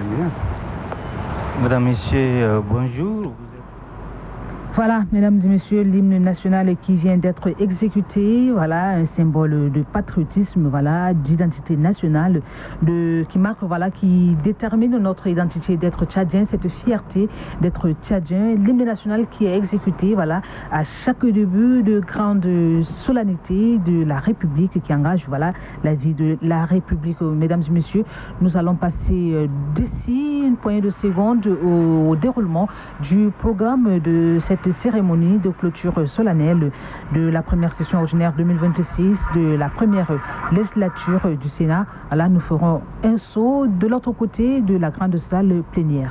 Mesdames, Messieurs, bonjour. Voilà, mesdames et messieurs, l'hymne national qui vient d'être exécuté, voilà, un symbole de patriotisme, voilà, d'identité nationale, qui marque, voilà, qui détermine notre identité d'être tchadien, cette fierté d'être tchadien. L'hymne national qui est exécuté, voilà, à chaque début de grande solennité de la République qui engage, voilà, la vie de la République. Mesdames et messieurs, nous allons passer d'ici une poignée de secondes au déroulement du programme de cette cérémonie de clôture solennelle de la première session ordinaire 2026 de la première législature du Sénat. Là, nous ferons un saut de l'autre côté de la grande salle plénière.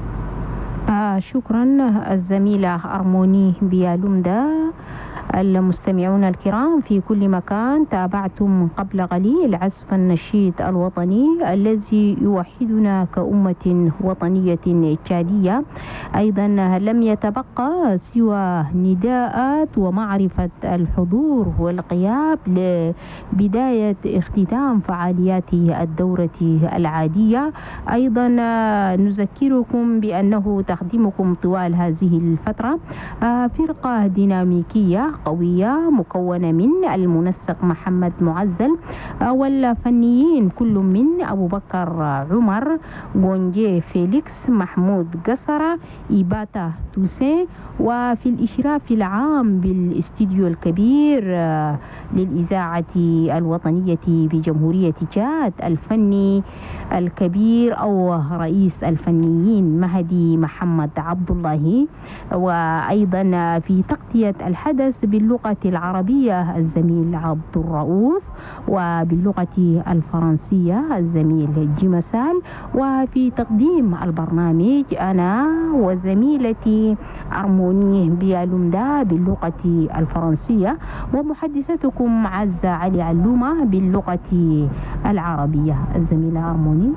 شكرا الزميلة أرموني بيالومدا. المستمعون الكرام في كل مكان، تابعتم قبل قليل عزف النشيد الوطني الذي يوحدنا كأمة وطنية تشادية. أيضا لم يتبقى سوى نداءات ومعرفة الحضور والغياب لبداية اختتام فعاليات الدورة العادية. أيضا نذكركم بأنه تخدمكم طوال هذه الفترة فرقة ديناميكية قوية مكونة من المنسق محمد معزل والفنيين كل من أبو بكر عمر، غونجي فيليكس، محمود قصرة، إيباتا توسين، وفي الإشراف العام بالاستديو الكبير للإذاعة الوطنية بجمهورية تشاد الفني الكبير أو رئيس الفنيين مهدي محمد عبد الله. وأيضا في تغطية الحدث باللغة العربية الزميل عبد الرؤوف، وباللغة الفرنسية الزميل جيمسال، وفي تقديم البرنامج أنا وزميلتي أرموني بيالومدا باللغة الفرنسية، ومحدثتكم عزة علي علومة باللغة العربية. الزميلة أرموني.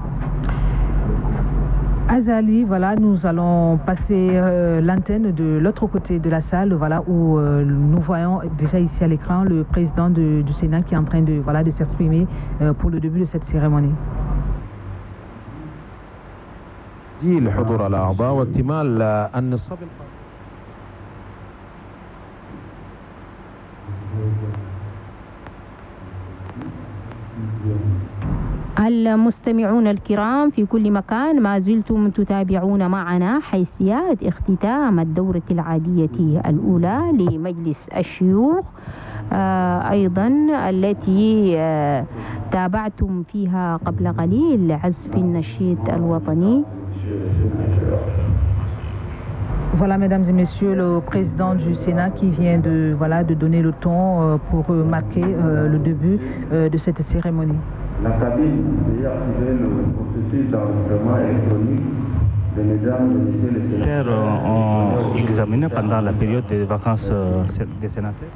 Azali, voilà, nous allons passer l'antenne de l'autre côté de la salle, voilà, où nous voyons déjà ici à l'écran le président du Sénat qui est en train de, voilà, de s'exprimer pour le début de cette cérémonie. الحضور الأعضاء واكتمال النصاب. المستمعون الكرام في كل مكان، ما زلتم تتابعون معنا حيثيات اختتام الدورة العادية الأولى لمجلس الشيوخ، أيضا التي تابعتم فيها قبل قليل عزف النشيد الوطني. Voilà, mesdames et messieurs, le président du Sénat qui vient de, voilà, de donner le ton pour marquer le début de cette cérémonie. La cabine veuillez activer le processus d'enregistrement électronique des mesdames et messieurs les sénateurs. Ont examiné pendant la période des vacances des sénateurs.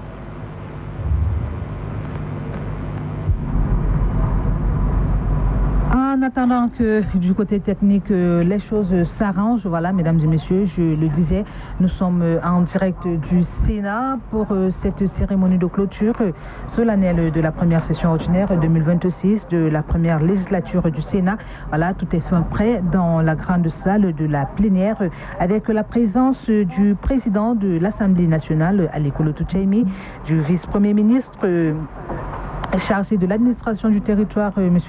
En attendant que du côté technique les choses s'arrangent, voilà, mesdames et messieurs, je le disais, nous sommes en direct du Sénat pour cette cérémonie de clôture solennelle de la première session ordinaire 2026 de la première législature du Sénat. Voilà, tout est fin prêt dans la grande salle de la plénière avec la présence du président de l'Assemblée nationale, Aliko Tchaimi, du vice-premier ministre chargé de l'administration du territoire, M.